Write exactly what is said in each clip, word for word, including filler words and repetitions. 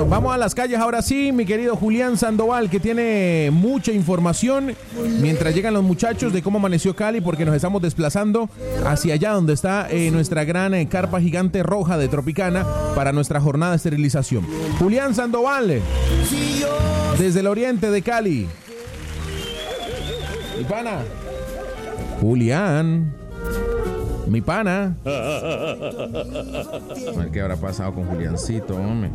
Bueno, vamos a las calles ahora sí, mi querido Julián Sandoval, que tiene mucha información mientras llegan los muchachos de cómo amaneció Cali, porque nos estamos desplazando hacia allá donde está eh, nuestra gran eh, carpa gigante roja de Tropicana para nuestra jornada de esterilización. Julián Sandoval, desde el oriente de Cali. Mi pana. Julián. Mi pana. A ver qué habrá pasado con Juliancito, hombre.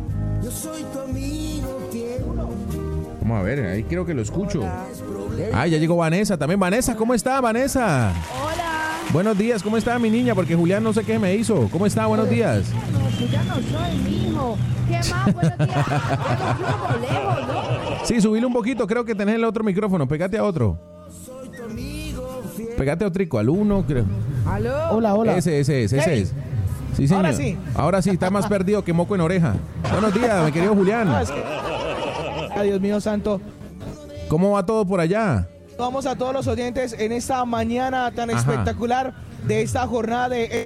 Vamos a ver, ahí creo que lo escucho. Ah, ya llegó Vanessa también. Vanessa, ¿cómo está, Vanessa? Hola. Buenos días, ¿cómo está mi niña? Porque Julián no sé qué me hizo. ¿Cómo está? Buenos días. No, tú ya no soy mi hijo. ¿Qué más? Buenos días. Ya nos fuimos lejos, ¿no? Sí, subile un poquito, creo que tenés el otro micrófono. Pégate a otro. Pégate a otrico, al uno, creo. ¿Aló? Hola, hola. Ese, ese, ese, ese es. Sí, señor. Ahora sí. Ahora sí, está más perdido que moco en oreja. Buenos días, mi querido Julián. No, es que... Ay, Dios mío santo. ¿Cómo va todo por allá? Vamos a todos los oyentes en esta mañana tan Ajá. espectacular de esta jornada de...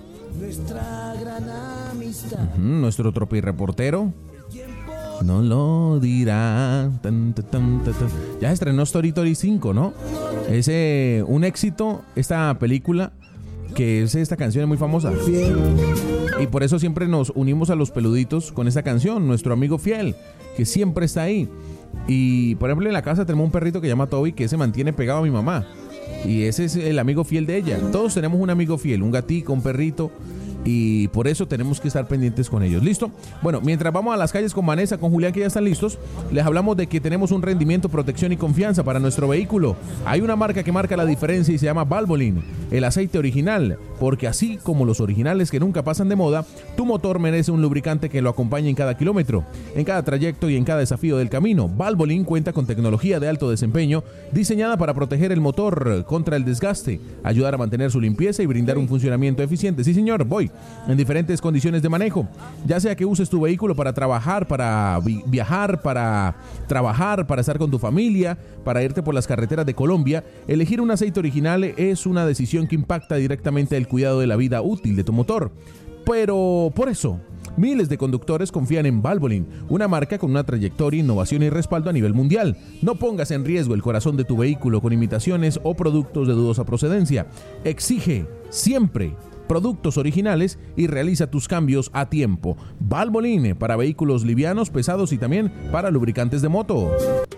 Uh-huh, nuestro tropirreportero no lo dirá. Tan, tan, tan, tan, tan. Ya se estrenó Story Story cinco, ¿no? Es eh, un éxito esta película, que es esta canción es muy famosa. Y por eso siempre nos unimos a los peluditos con esta canción, nuestro amigo fiel, que siempre está ahí. Y por ejemplo en la casa tenemos un perrito que se llama Toby, que se mantiene pegado a mi mamá. Y ese es el amigo fiel de ella. Todos tenemos un amigo fiel, un gatito, un perrito. Y por eso tenemos que estar pendientes con ellos. ¿Listo? Bueno, mientras vamos a las calles con Vanessa, con Julián, que ya están listos, les hablamos de que tenemos un rendimiento, protección y confianza para nuestro vehículo. Hay una marca que marca la diferencia y se llama Valvoline, el aceite original, porque así como los originales que nunca pasan de moda, tu motor merece un lubricante que lo acompañe en cada kilómetro, en cada trayecto y en cada desafío del camino. Valvoline cuenta con tecnología de alto desempeño diseñada para proteger el motor contra el desgaste, ayudar a mantener su limpieza y brindar un funcionamiento eficiente. Sí, señor, voy. En diferentes condiciones de manejo, ya sea que uses tu vehículo para trabajar, para vi- viajar, para trabajar, para estar con tu familia, para irte por las carreteras de Colombia, elegir un aceite original es una decisión que impacta directamente el cuidado de la vida útil de tu motor. Pero por eso, miles de conductores confían en Valvoline, una marca con una trayectoria, innovación y respaldo a nivel mundial. No pongas en riesgo el corazón de tu vehículo con imitaciones o productos de dudosa procedencia. Exige siempre productos originales y realiza tus cambios a tiempo. Valvoline para vehículos livianos, pesados y también para lubricantes de moto.